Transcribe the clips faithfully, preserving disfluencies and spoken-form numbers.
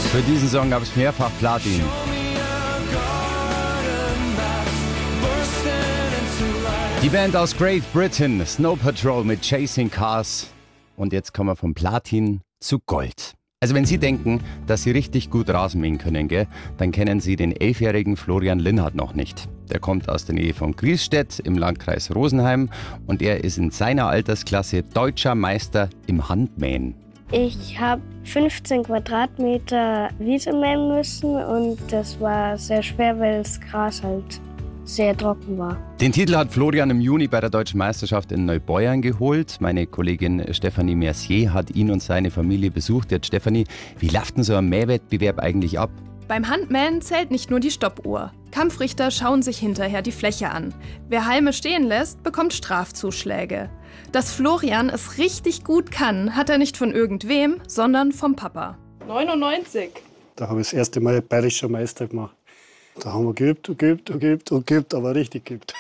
Für diesen Song gab es mehrfach Platin. Die Band aus Great Britain, Snow Patrol mit Chasing Cars. Und jetzt kommen wir von Platin zu Gold. Also wenn Sie denken, dass Sie richtig gut Rasen mähen können, gell, dann kennen Sie den elfjährigen Florian Linnhardt noch nicht. Der kommt aus der Nähe von Griesstedt im Landkreis Rosenheim und er ist in seiner Altersklasse deutscher Meister im Handmähen. Ich habe fünfzehn Quadratmeter Wiese mähen müssen und das war sehr schwer, weil das Gras halt sehr trocken war. Den Titel hat Florian im Juni bei der Deutschen Meisterschaft in Neubeuern geholt. Meine Kollegin Stefanie Mercier hat ihn und seine Familie besucht. Jetzt Stefanie, wie läuft denn so ein Mähwettbewerb eigentlich ab? Beim Handmähen zählt nicht nur die Stoppuhr. Kampfrichter schauen sich hinterher die Fläche an. Wer Halme stehen lässt, bekommt Strafzuschläge. Dass Florian es richtig gut kann, hat er nicht von irgendwem, sondern vom Papa. neunundneunzig. Da habe ich das erste Mal bayerischer Meister gemacht. Da haben wir geübt und geübt und geübt und geübt, aber richtig geübt.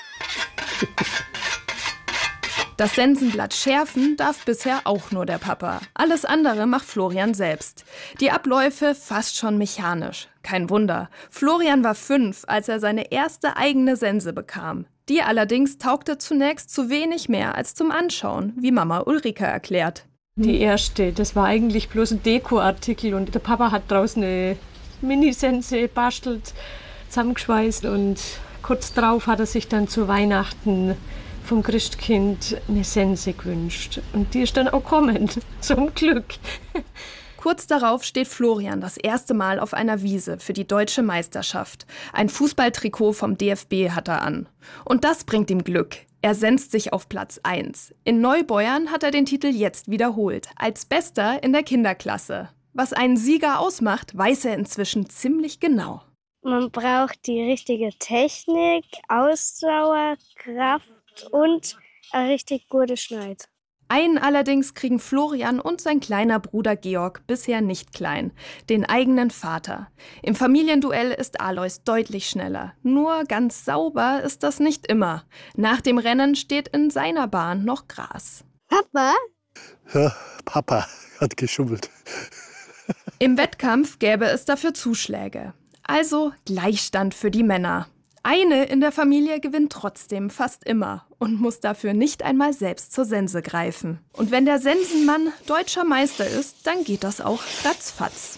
Das Sensenblatt schärfen darf bisher auch nur der Papa. Alles andere macht Florian selbst. Die Abläufe fast schon mechanisch. Kein Wunder. Florian war fünf, als er seine erste eigene Sense bekam. Die allerdings taugte zunächst zu wenig mehr als zum Anschauen, wie Mama Ulrike erklärt. Die erste, das war eigentlich bloß ein Dekoartikel und der Papa hat draußen eine Minisense bastelt, zusammengeschweißt und kurz darauf hat er sich dann zu Weihnachten vom Christkind eine Sense gewünscht. Und die ist dann auch gekommen, zum Glück. Kurz darauf steht Florian das erste Mal auf einer Wiese für die Deutsche Meisterschaft. Ein Fußballtrikot vom D F B hat er an. Und das bringt ihm Glück. Er senzt sich auf Platz eins. In Neubeuern hat er den Titel jetzt wiederholt, als Bester in der Kinderklasse. Was einen Sieger ausmacht, weiß er inzwischen ziemlich genau. Man braucht die richtige Technik, Ausdauer, Kraft und eine richtig gute Schneid. Einen allerdings kriegen Florian und sein kleiner Bruder Georg bisher nicht klein, den eigenen Vater. Im Familienduell ist Alois deutlich schneller. Nur ganz sauber ist das nicht immer. Nach dem Rennen steht in seiner Bahn noch Gras. Papa? Ja, Papa hat geschummelt. Im Wettkampf gäbe es dafür Zuschläge. Also Gleichstand für die Männer. Eine in der Familie gewinnt trotzdem fast immer und muss dafür nicht einmal selbst zur Sense greifen. Und wenn der Sensenmann deutscher Meister ist, dann geht das auch ratzfatz.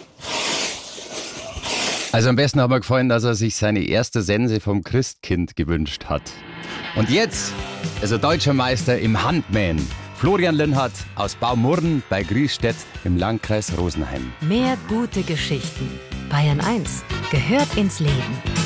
Also am besten hat mir gefallen, dass er sich seine erste Sense vom Christkind gewünscht hat. Und jetzt ist er deutscher Meister im Handmähen. Florian Linnhardt aus Baumurden bei Griesstedt im Landkreis Rosenheim. Mehr gute Geschichten. Bayern eins gehört ins Leben.